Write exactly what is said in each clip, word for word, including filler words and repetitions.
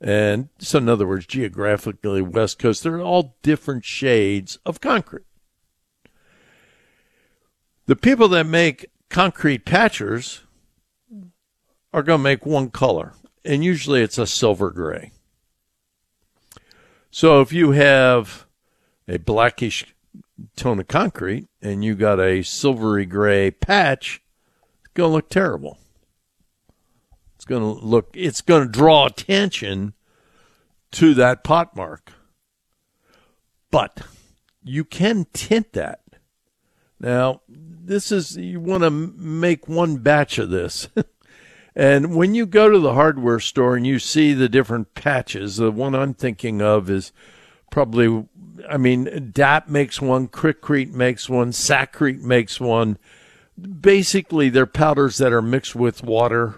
And so, in other words, geographically, West Coast, they're all different shades of concrete. The people that make concrete patchers are going to make one color, and usually it's a silver gray. So if you have a blackish tone of concrete and you got a silvery gray patch, it's going to look terrible. It's going to look, it's going to draw attention to that pot mark. But you can tint that. Now, this is, you want to make one batch of this. And when you go to the hardware store and you see the different patches, the one I'm thinking of is probably, I mean, D A P makes one, Quikrete makes one, Sakrete makes one. Basically, they're powders that are mixed with water.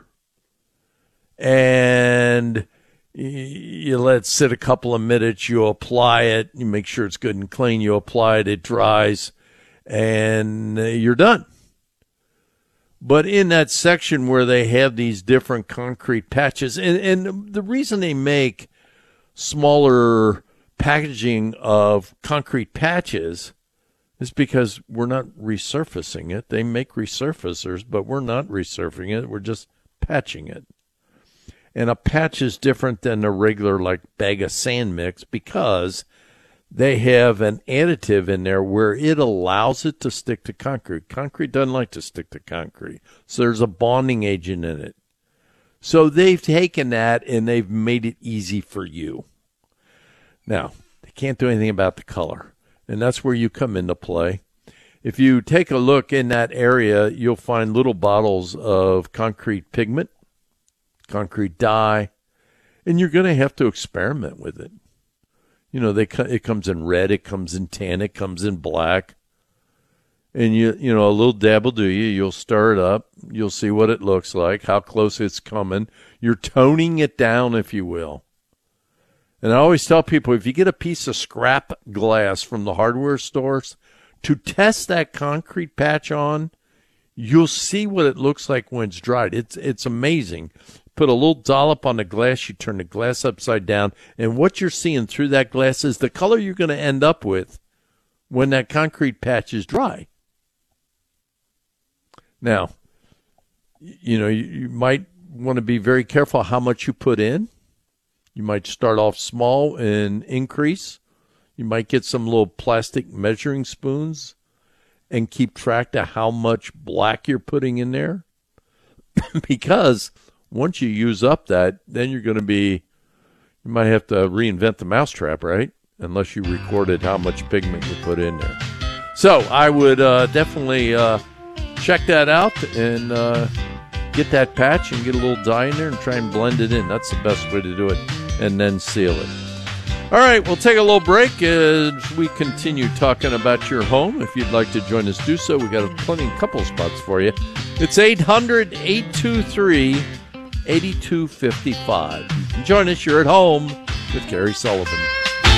And you let it sit a couple of minutes, you apply it, you make sure it's good and clean, you apply it, it dries, and you're done. But in that section where they have these different concrete patches, and, and the reason they make smaller packaging of concrete patches is because we're not resurfacing it. They make resurfacers, but we're not resurfacing it. We're just patching it. And a patch is different than a regular like bag of sand mix because they have an additive in there where it allows it to stick to concrete. Concrete doesn't like to stick to concrete. So there's a bonding agent in it. So they've taken that and they've made it easy for you. Now, they can't do anything about the color. And that's where you come into play. If you take a look in that area, you'll find little bottles of concrete pigment, concrete dye, and you're going to have to experiment with it. You know, they it comes in red, it comes in tan, it comes in black. And, you you know, a little dab will do you. You'll stir it up. You'll see what it looks like, how close it's coming. You're toning it down, if you will. And I always tell people, if you get a piece of scrap glass from the hardware stores, to test that concrete patch on, you'll see what it looks like when it's dried. It's it's amazing. Put a little dollop on the glass, you turn the glass upside down, and what you're seeing through that glass is the color you're going to end up with when that concrete patch is dry. Now, you know, you, you might want to be very careful how much you put in. You might start off small and increase. You might get some little plastic measuring spoons and keep track of how much black you're putting in there. Because once you use up that, then you're going to be, you might have to reinvent the mousetrap, right? Unless you recorded how much pigment you put in there. So I would uh, definitely uh, check that out and uh, get that patch and get a little dye in there and try and blend it in. That's the best way to do it. And then seal it. All right, we'll take a little break as we continue talking about your home. If you'd like to join us, do so. We got plenty, couple spots for you. It's eight hundred, eight two three, eight two five five. You can join us. You're at home with Gary Sullivan.